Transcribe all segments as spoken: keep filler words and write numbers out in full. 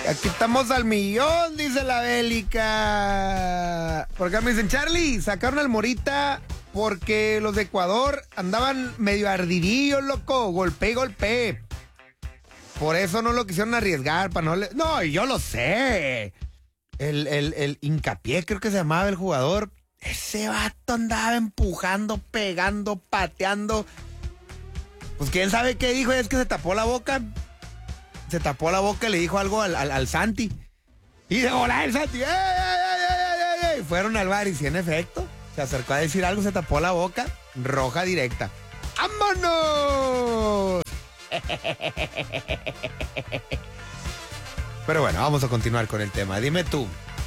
Aquí estamos al millón, dice la Bélica. Por acá me dicen, Charlie, sacaron al Morita porque los de Ecuador andaban medio ardidillos, loco. Golpe y golpe. Por eso no lo quisieron arriesgar, para no le... No, yo lo sé. El, el, el Hincapié, creo que se llamaba el jugador. Ese vato andaba empujando, pegando, pateando. Pues quién sabe qué dijo, es que se tapó la boca. Se tapó la boca y le dijo algo al, al, al Santi. Y de volar el Santi. ¡Ey, ey, ey, ey, ey! Fueron al bar y sí, en efecto, se acercó a decir algo, se tapó la boca. Roja directa. ¡Vámonos! Pero bueno, vamos a continuar con el tema. Dime tú,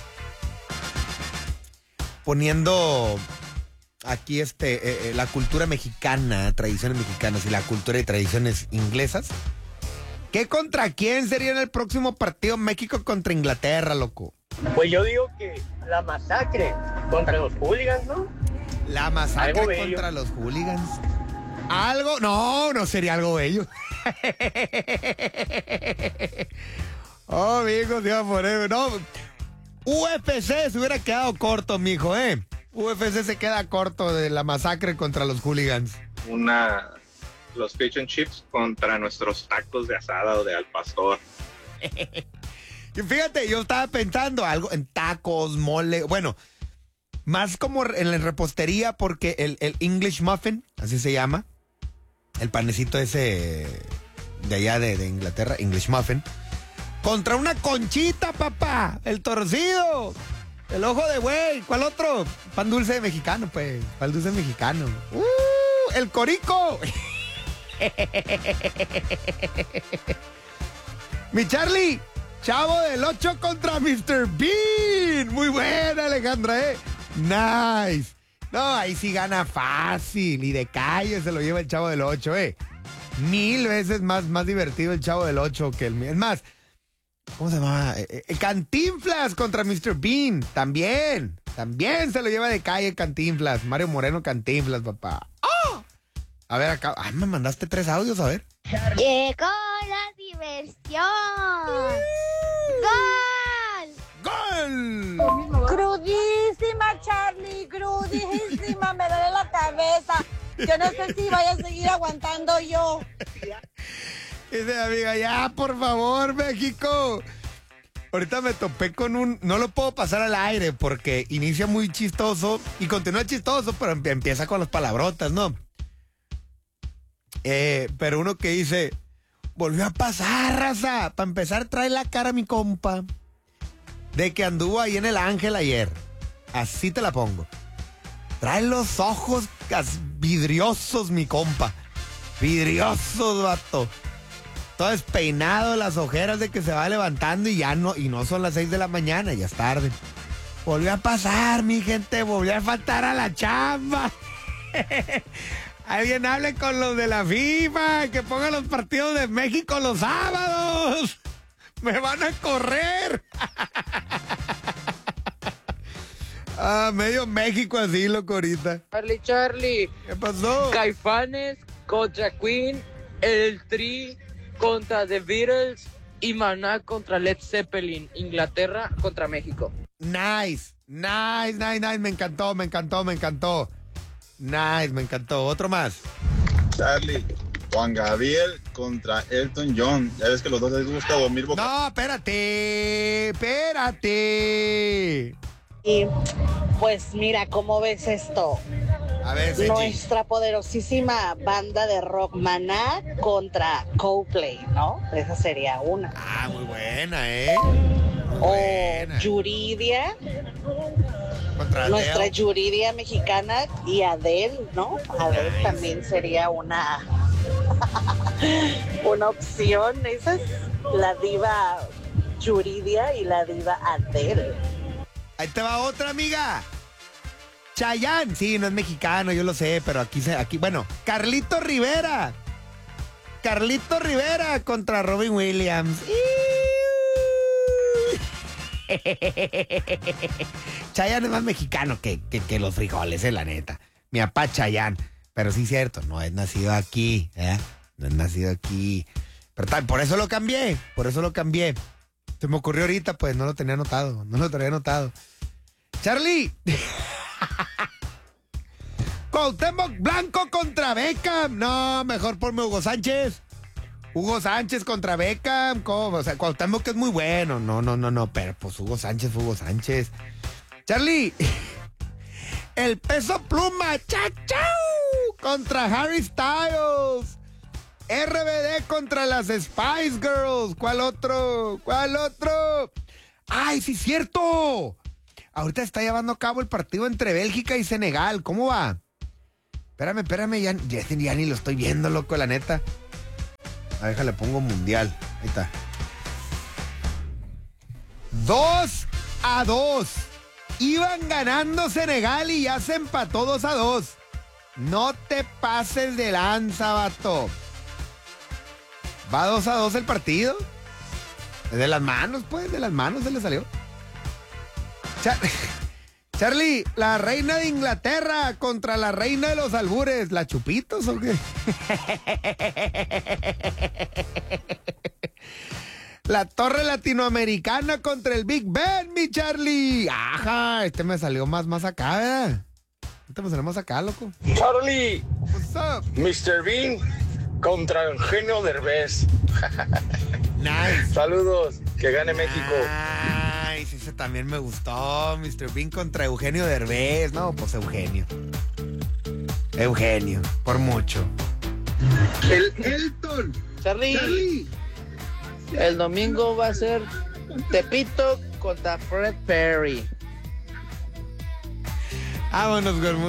poniendo aquí este eh, eh, la cultura mexicana, tradiciones mexicanas y la cultura y tradiciones inglesas, ¿qué contra quién sería en el próximo partido México contra Inglaterra, loco? Pues yo digo que la masacre contra los hooligans, ¿no? La masacre contra los hooligans. Algo, no, no sería algo bello. Oh, amigo, se iba a poner, no. U F C se hubiera quedado corto, mijo, ¿eh? U F C se queda corto de la masacre contra los hooligans. Una, los fish and chips contra nuestros tacos de asada o de al pastor. Y fíjate, yo estaba pensando algo en tacos, mole, bueno, más como en la repostería, porque el, el English muffin, así se llama, el panecito ese de allá de, de Inglaterra, English muffin, contra una conchita, papá, el torcido, el ojo de buey, ¿cuál otro? Pan dulce mexicano, pues, pan dulce mexicano. ¡Uh! ¡El corico! Mi Charlie, Chavo del ocho contra mister Bean. Muy buena, Alejandra, ¿eh? Nice. No, ahí sí gana fácil. Y de calle se lo lleva el Chavo del ocho, ¿eh? Mil veces más, más divertido el Chavo del ocho que el... Es más, ¿cómo se llama? Eh, eh, Cantinflas contra mister Bean. También. También se lo lleva de calle Cantinflas. Mario Moreno Cantinflas, papá. ¡Oh! A ver, acá. Ay, me mandaste tres audios, a ver. Llegó la diversión. ¡Gol! ¡Gol! Crudísima, Charlie, crudísima, me duele la cabeza. Yo no sé si vaya a seguir aguantando yo. Dice amiga, ya, por favor, México. Ahorita me topé con un... No lo puedo pasar al aire porque inicia muy chistoso y continúa chistoso, pero empieza con las palabrotas, ¿no? Eh, pero uno que dice... Volvió a pasar, raza. Para empezar, trae la cara mi compa de que anduvo ahí en el Ángel ayer. Así te la pongo. Trae los ojos vidriosos, mi compa. Vidriosos, vato. Todo despeinado, las ojeras de que se va levantando y ya no, y no son las seis de la mañana, ya es tarde. Volvió a pasar, mi gente, volvió a faltar a la chamba. Alguien hable con los de la FIFA, que pongan los partidos de México los sábados. Me van a correr. Ah, medio México así, loco, ahorita. Charlie, Charlie. ¿Qué pasó? Caifanes contra Queen, el Tri contra The Beatles y Maná contra Led Zeppelin. Inglaterra contra México. Nice, nice, nice, nice. Me encantó, me encantó, me encantó. Nice, me encantó. Otro más. Charlie, Juan Gabriel contra Elton John. Ya ves que los dos les gusta dormir boca. No, espérate, espérate. Y pues mira, ¿cómo ves esto? A ver, Sechi. Nuestra poderosísima banda de rock Maná contra Coldplay, ¿no? Esa sería una. Ah, muy buena, ¿eh? Muy O buena. Yuridia, Contra nuestra Adele. Yuridia mexicana y Adele, ¿no? Adele Nice. también sería una una opción. Esa es la diva Yuridia y la diva Adele. Ahí te va otra, amiga. Chayanne, sí, no es mexicano, yo lo sé, pero aquí se, aquí, bueno, Carlito Rivera. Carlito Rivera contra Robin Williams. Chayanne es más mexicano que, que, que los frijoles, eh, la neta. Mi papá Chayanne. Pero sí, cierto, no es nacido aquí, ¿eh? No es nacido aquí. Pero tal, por eso lo cambié, por eso lo cambié. Se me ocurrió ahorita, pues no lo tenía anotado, no lo tenía anotado. Charlie. Cuauhtémoc Blanco contra Beckham. No, mejor ponme Hugo Sánchez. Hugo Sánchez contra Beckham. ¿Cómo? O sea, Cuauhtémoc es muy bueno. No, no, no, no, pero pues Hugo Sánchez, Hugo Sánchez. Charlie. El Peso Pluma. ¡Chachau! Contra Harry Styles. R B D contra las Spice Girls. ¿Cuál otro? ¿Cuál otro? ¡Ay, sí es cierto! Ahorita está llevando a cabo el partido entre Bélgica y Senegal. ¿Cómo va? Espérame, espérame, ya, ya, ya ni lo estoy viendo, loco, la neta. A ver, déjale, pongo mundial. Ahí está. Dos a dos. Iban ganando Senegal y ya se empató dos a dos. No te pases de lanza, vato. Va dos a dos el partido. De las manos, pues, de las manos se le salió. Char- Charlie, la reina de Inglaterra contra la reina de los albures. ¿La Chupitos o qué? La torre latinoamericana contra el Big Ben, mi Charlie. Ajá, este me salió más, más acá, ¿verdad? Este me salió más acá, loco. Charlie, What's up? mister Bean contra Eugenio Derbez. Nice. Saludos, que gane México. Nice, ese también me gustó. mister Bean contra Eugenio Derbez. No, pues Eugenio. Eugenio, por mucho. El Elton. Charlie, Charlie. el domingo va a ser Tepito contra Fred Perry. Vámonos con música.